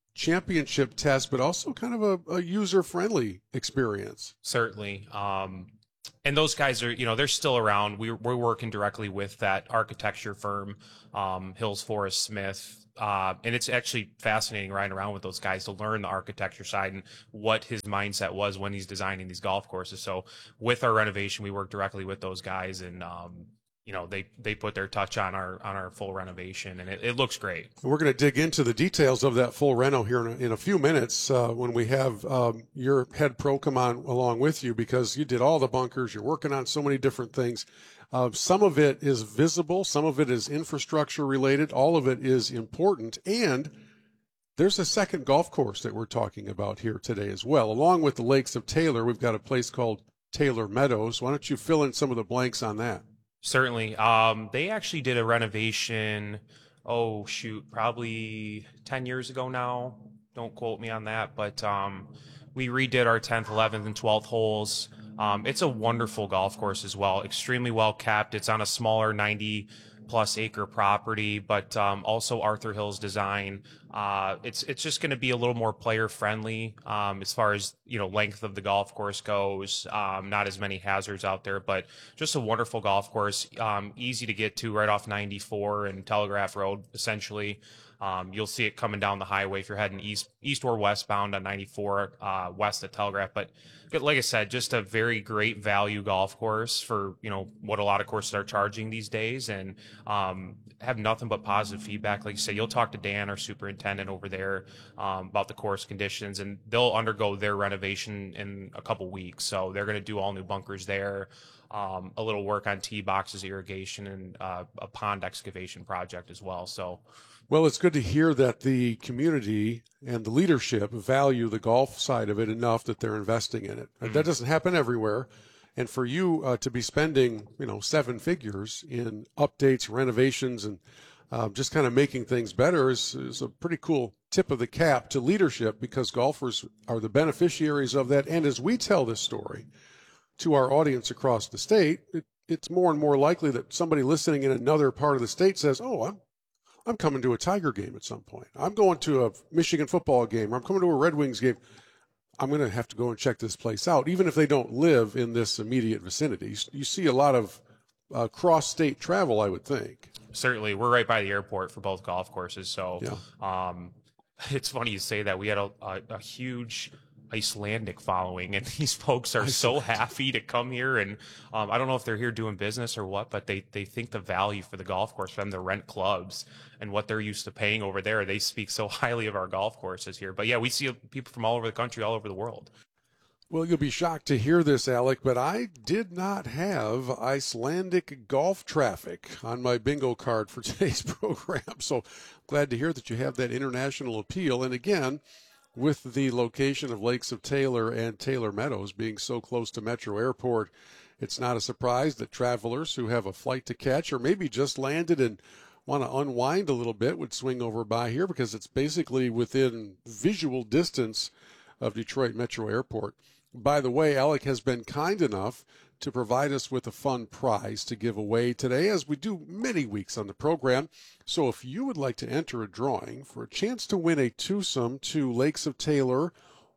championship test, but also kind of a, a user-friendly experience. Certainly. Um, and those guys are, you know, they're still around. We're, we're working directly with that architecture firm, um, Hills Forest Smith. Uh, and it's actually fascinating riding around with those guys to learn the architecture side and what his mindset was when he's designing these golf courses. So with our renovation, we work directly with those guys, and um, you know, they they put their touch on our on our full renovation, and it, it looks great. We're going to dig into the details of that full reno here in a, in a few minutes uh, when we have um, your head pro come on along with you, because you did all the bunkers. You're working on so many different things. Uh, some of it is visible, some of it is infrastructure related, all of it is important, and there's a second golf course that we're talking about here today as well. Along with the Lakes of Taylor, we've got a place called Taylor Meadows. Why don't you fill in some of the blanks on that? Certainly. Um, they actually did a renovation, oh, shoot, probably ten years ago now. Don't quote me on that, but um, we redid our tenth, eleventh, and twelfth holes. Um, it's a wonderful golf course as well, extremely well kept. It's on a smaller ninety plus acre property, but um, also Arthur Hills design. Uh, it's it's just going to be a little more player friendly um, as far as, you know, length of the golf course goes. Um, not as many hazards out there, but just a wonderful golf course, um, easy to get to right off ninety-four and Telegraph Road, essentially. Um, you'll see it coming down the highway if you're heading east, east or westbound on ninety-four, uh, west of Telegraph. But like I said, just a very great value golf course for, you know, what a lot of courses are charging these days, and um, have nothing but positive feedback. Like you said, you'll talk to Dan, our superintendent over there, um, about the course conditions, and they'll undergo their renovation in a couple weeks. So they're going to do all new bunkers there, um, a little work on tee boxes, irrigation, and uh, a pond excavation project as well. So. Well, it's good to hear that the community and the leadership value the golf side of it enough that they're investing in it. Mm-hmm. That doesn't happen everywhere. And for you uh, to be spending, you know, seven figures in updates, renovations, and uh, just kind of making things better is, is a pretty cool tip of the cap to leadership, because golfers are the beneficiaries of that. And as we tell this story to our audience across the state, it, it's more and more likely that somebody listening in another part of the state says, oh, I'm I'm coming to a Tiger game at some point. I'm going to a Michigan football game, or I'm coming to a Red Wings game. I'm going to have to go and check this place out, even if they don't live in this immediate vicinity. You see a lot of uh, cross-state travel, I would think. Certainly. We're right by the airport for both golf courses. So yeah. um, it's funny you say that. We had a, a, a huge Icelandic following, and these folks are so happy to come here, and um, I don't know if they're here doing business or what, but they they think the value for the golf course for them to rent clubs and what they're used to paying over there, they speak so highly of our golf courses here. But yeah, we see people from all over the country, all over the world. Well, you'll be shocked to hear this, Alec, but I did not have Icelandic golf traffic on my bingo card for today's program, so glad to hear that you have that international appeal. And again, with the location of Lakes of Taylor and Taylor Meadows being so close to Metro Airport, it's not a surprise that travelers who have a flight to catch, or maybe just landed and want to unwind a little bit, would swing over by here, because it's basically within visual distance of Detroit Metro Airport. By the way, Alec has been kind enough to provide us with a fun prize to give away today, as we do many weeks on the program. So if you would like to enter a drawing for a chance to win a twosome to Lakes of Taylor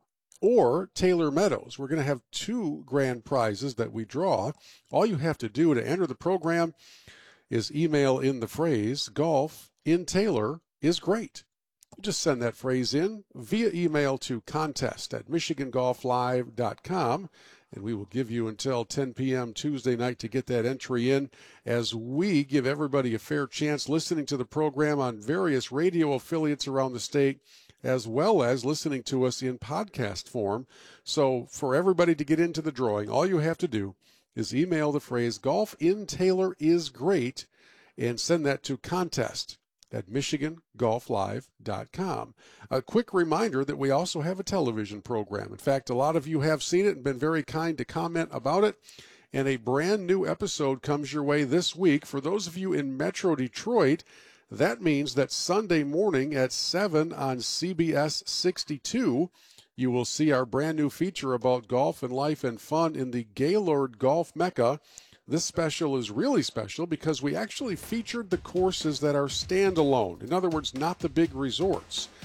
or Taylor Meadows, we're going to have two grand prizes that we draw. All you have to do to enter the program is email in the phrase "golf in Taylor is great." Just send that phrase in via email to contest at michigan golf live dot com, and we will give you until ten p.m. Tuesday night to get that entry in, as we give everybody a fair chance listening to the program on various radio affiliates around the state, as well as listening to us in podcast form. So for everybody to get into the drawing, all you have to do is email the phrase "golf in Taylor is great" and send that to contest at michigan golf live dot com. A quick reminder that we also have a television program. In fact, a lot of you have seen it and been very kind to comment about it. And a brand new episode comes your way this week. For those of you in Metro Detroit, that means that Sunday morning at seven on C B S sixty-two, you will see our brand new feature about golf and life and fun in the Gaylord Golf Mecca. This special is really special because we actually featured the courses that are standalone. In other words, not the big resorts.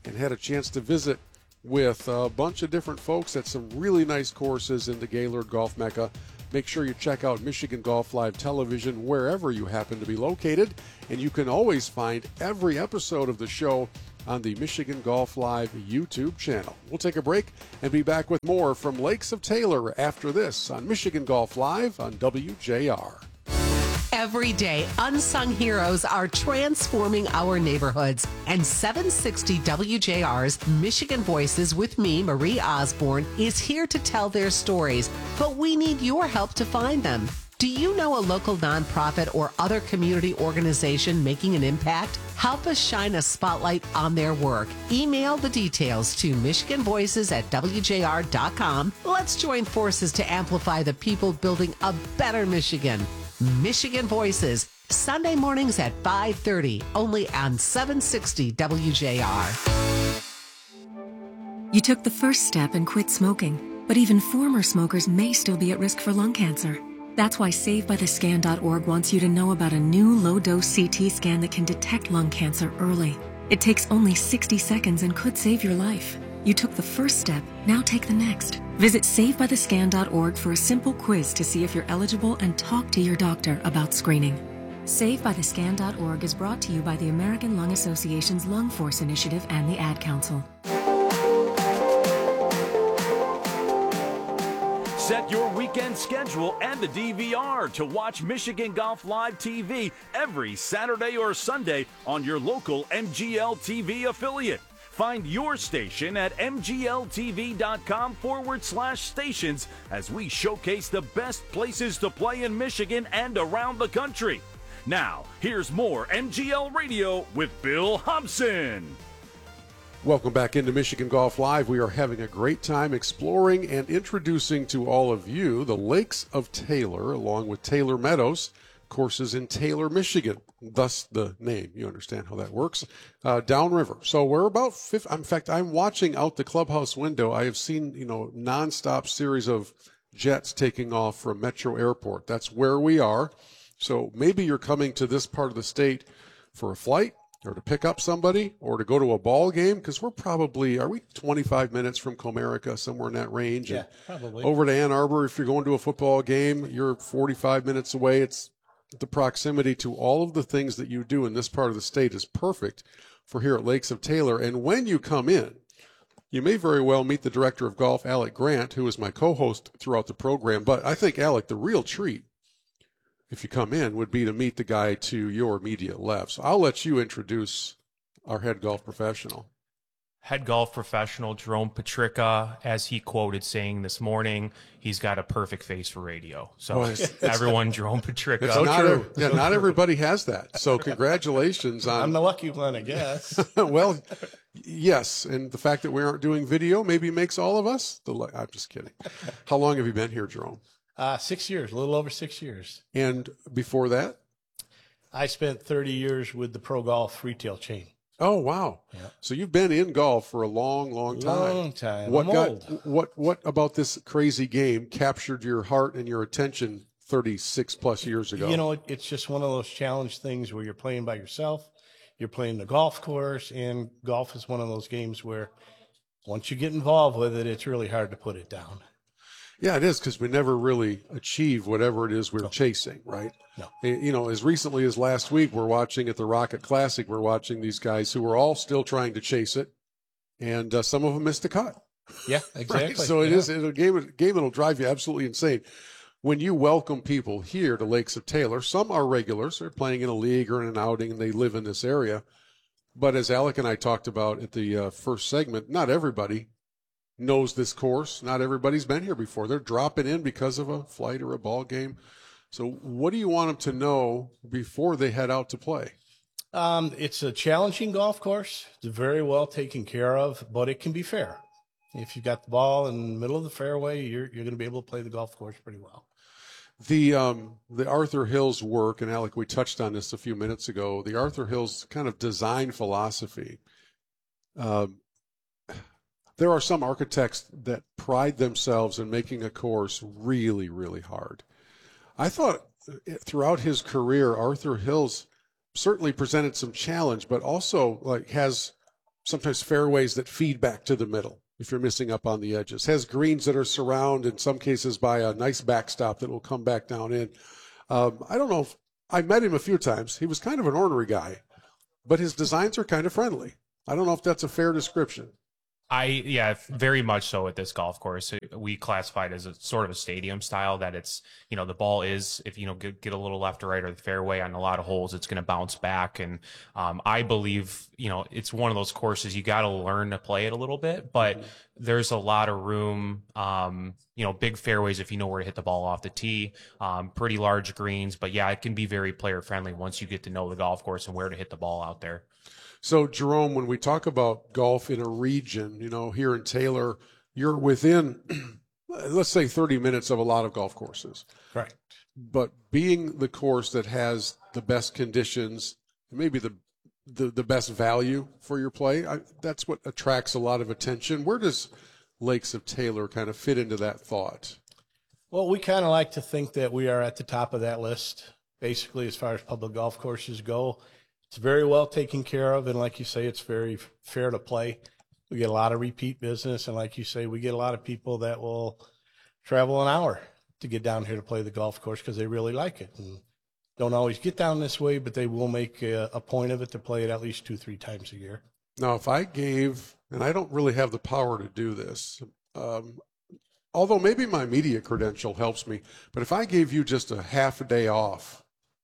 and had a chance to visit with a bunch of different folks at some really nice courses in the Gaylord Golf Mecca. Make sure you check out Michigan Golf Live Television wherever you happen to be located. And you can always find every episode of the show on the Michigan Golf Live YouTube channel. We'll take a break and be back with more from Lakes of Taylor after this on Michigan Golf Live on W J R. Every day, unsung heroes are transforming our neighborhoods. And seven sixty W J R's Michigan Voices with me, Marie Osborne, is here to tell their stories. But we need your help to find them. Do you know a local nonprofit or other community organization making an impact? Help us shine a spotlight on their work. Email the details to michigan voices at w j r dot com. Let's join forces to amplify the people building a better Michigan. Michigan Voices, Sunday mornings at five thirty, only on seven sixty W J R. You took the first step and quit smoking, but even former smokers may still be at risk for lung cancer. That's why save by the scan dot org wants you to know about a new low-dose C T scan that can detect lung cancer early. It takes only sixty seconds and could save your life. You took the first step, now take the next. Visit save by the scan dot org for a simple quiz to see if you're eligible and talk to your doctor about screening. save by the scan dot org is brought to you by the American Lung Association's Lung Force Initiative and the Ad Council. Set your weekend schedule and the D V R to watch Michigan Golf Live T V every Saturday or Sunday on your local M G L T V affiliate. Find your station at m g l t v dot com forward slash stations as we showcase the best places to play in Michigan and around the country. Now, here's more M G L Radio with Bill Hobson. Welcome back into Michigan Golf Live. We are having a great time exploring and introducing to all of you the Lakes of Taylor, along with Taylor Meadows, courses in Taylor, Michigan. Thus the name. You understand how that works. Uh, downriver. So we're about fifth. In fact, I'm watching out the clubhouse window. I have seen, you know, nonstop series of jets taking off from Metro Airport. That's where we are. So maybe you're coming to this part of the state for a flight or to pick up somebody or to go to a ball game, because we're probably, are we twenty-five minutes from Comerica, somewhere in that range? Yeah, and probably. Over to Ann Arbor, if you're going to a football game, you're forty-five minutes away. It's the proximity to all of the things that you do in this part of the state is perfect for here at Lakes of Taylor. And when you come in, you may very well meet the director of golf, Alec Grant, who is my co-host throughout the program. But I think, Alec, the real treat, if you come in, would be to meet the guy to your immediate left. So I'll let you introduce our head golf professional. Head golf professional Jerome Petricka, as he quoted saying this morning, he's got a perfect face for radio. So Well, it's- everyone, Jerome Petricka. It's not ev- yeah, not everybody has that. So congratulations on. I'm the lucky one, I guess. Well, yes, and the fact that we aren't doing video maybe makes all of us. The lu- I'm just kidding. How long have you been here, Jerome? Uh, six years, a little over six years. And before that? I spent thirty years with the Pro Golf retail chain. Oh, wow. Yeah. So you've been in golf for a long, long time. Long time. What I'm got old. what what about this crazy game captured your heart and your attention thirty-six plus years ago? You know, it, it's just one of those challenge things where you're playing by yourself, you're playing the golf course, and golf is one of those games where once you get involved with it, it's really hard to put it down. Yeah, it is, because we never really achieve whatever it is we're no. chasing, right? No. You know, as recently as last week, we're watching at the Rocket Classic, we're watching these guys who are all still trying to chase it, and uh, some of them missed a cut. Yeah, exactly. Right? So it yeah. is a game, a game that'll drive you absolutely insane. When you welcome people here to Lakes of Taylor, some are regulars, they're playing in a league or in an outing, and they live in this area. But as Alec and I talked about at the uh, first segment, not everybody knows this course. Not everybody's been here before. They're dropping in because of a flight or a ball game. So what do you want them to know before they head out to play? Um, it's a challenging golf course. It's very well taken care of, but it can be fair. If you've got the ball in the middle of the fairway, you're you're going to be able to play the golf course pretty well. The um, the Arthur Hills work, and Alec, we touched on this a few minutes ago, the Arthur Hills kind of design philosophy. Um, there are some architects that pride themselves in making a course really, really hard. I thought throughout his career, Arthur Hills certainly presented some challenge, but also like has sometimes fairways that feed back to the middle if you're missing up on the edges. Has greens that are surrounded, in some cases, by a nice backstop that will come back down in. Um, I don't know if I met him a few times. He was kind of an ornery guy, but his designs are kind of friendly. I don't know if that's a fair description. I, yeah, very much so at this golf course. We classify it as a sort of a stadium style, that it's, you know, the ball is, if you know, get, get a little left or right or the fairway on a lot of holes, it's going to bounce back. And um, I believe, you know, it's one of those courses you got to learn to play it a little bit, but there's a lot of room, um, you know, big fairways if you know where to hit the ball off the tee, um, pretty large greens. But yeah, it can be very player friendly once you get to know the golf course and where to hit the ball out there. So, Jerome, when we talk about golf in a region, you know, here in Taylor, you're within, let's say, thirty minutes of a lot of golf courses. Right. But being the course that has the best conditions, maybe the the, the best value for your play, I, that's what attracts a lot of attention. Where does Lakes of Taylor kind of fit into that thought? Well, we kind of like to think that we are at the top of that list, basically, as far as public golf courses go. It's very well taken care of, and like you say, it's very fair to play. We get a lot of repeat business, and like you say, we get a lot of people that will travel an hour to get down here to play the golf course because they really like it. And don't always get down this way, but they will make a, a point of it to play it at least two, three times a year. Now, if I gave, and I don't really have the power to do this, um, although maybe my media credential helps me, but if I gave you just a half a day off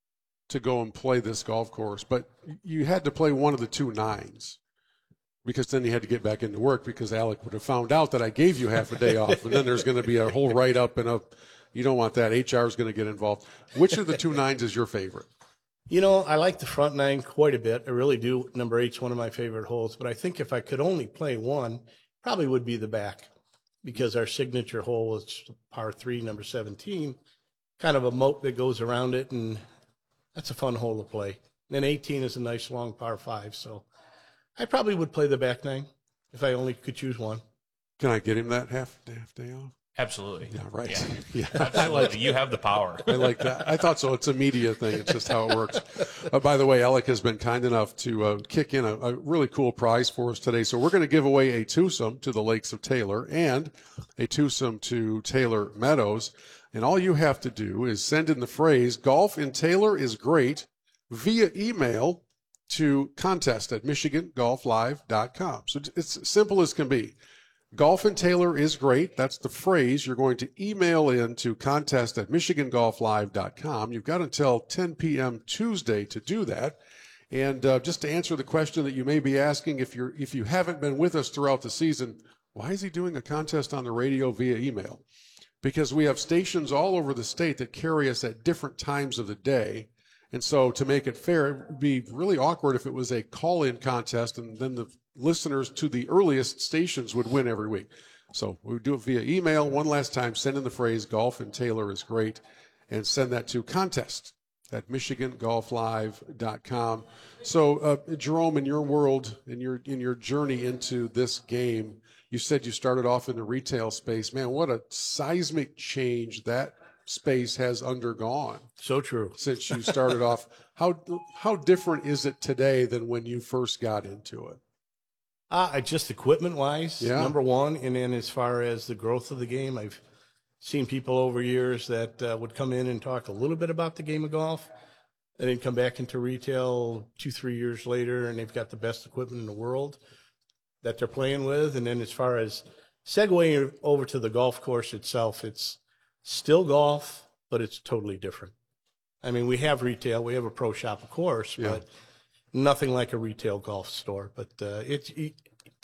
to go and play this golf course, but you had to play one of the two nines, because then you had to get back into work because Alec would have found out that I gave you half a day off, and then there's going to be a whole write-up and a, you don't want that. H R is going to get involved. Which of the two nines is your favorite? You know, I like the front nine quite a bit. I really do. Number eight's one of my favorite holes, but I think if I could only play one, probably would be the back, because our signature hole is par three, number seventeen, kind of a moat that goes around it, and that's a fun hole to play. And then eighteen is a nice long par five. So I probably would play the back nine if I only could choose one. Can I get him that half, half day off? Absolutely. Yeah, right. Yeah, yeah. Absolutely. I like, you have the power. I like that. I thought so. It's a media thing. It's just how it works. Uh, by the way, Alec has been kind enough to uh, kick in a, a really cool prize for us today. So we're going to give away a twosome to the Lakes of Taylor and a twosome to Taylor Meadows. And all you have to do is send in the phrase, golf in Taylor is great, via email to contest at michigan golf live dot com. So it's simple as can be. Golf in Taylor is great. That's the phrase you're going to email in to contest at michigan golf live dot com. You've got until ten p.m. Tuesday to do that. And uh, just to answer the question that you may be asking, if you're if you haven't been with us throughout the season, why is he doing a contest on the radio via email? Because we have stations all over the state that carry us at different times of the day. And so to make it fair, it would be really awkward if it was a call-in contest and then the listeners to the earliest stations would win every week. So we would do it via email. One last time, send in the phrase, golf in Taylor is great, and send that to contest at michigan golf live dot com. So, uh, Jerome, in your world, in your in your journey into this game, you said you started off in the retail space. Man, what a seismic change that space has undergone. So true. Since you started off. How how different is it today than when you first got into it? Uh, just equipment-wise, yeah. number one. And then as far as the growth of the game, I've seen people over years that uh, would come in and talk a little bit about the game of golf, and then come back into retail two, three years later, and they've got the best equipment in the world that they're playing with. And then as far as segueing over to the golf course itself, it's still golf, but it's totally different. I mean, we have retail, we have a pro shop, of course, yeah. but nothing like a retail golf store. But uh, it's it,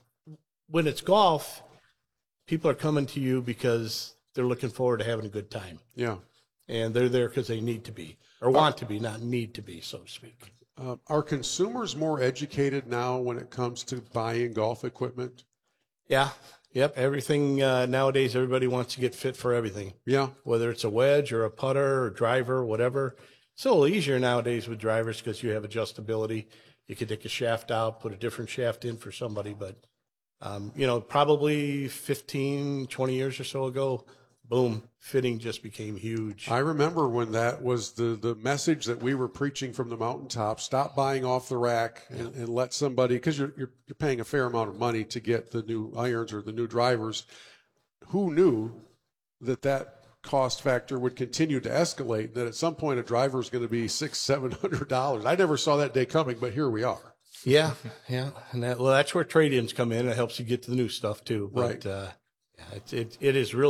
when it's golf, people are coming to you because they're looking forward to having a good time. Yeah. And they're there because they need to be, or want to be, not need to be, so to speak. Uh, are consumers more educated now when it comes to buying golf equipment? Yeah. Yep. Everything uh, nowadays, everybody wants to get fit for everything. Yeah. Whether it's a wedge or a putter or driver, whatever. It's a little easier nowadays with drivers because you have adjustability. You can take a shaft out, put a different shaft in for somebody. But, um, you know, probably fifteen, twenty years or so ago, boom, fitting just became huge. I remember when that was the, the message that we were preaching from the mountaintop. Stop buying off the rack and, and let somebody, because you're, you're you're paying a fair amount of money to get the new irons or the new drivers. Who knew that that cost factor would continue to escalate, that at some point a driver is going to be six, seven hundred dollars. I never saw that day coming, but here we are. Yeah, yeah, and that, well, that's where trade-ins come in. It helps you get to the new stuff too. But, Right. Uh, yeah, it, it it is really.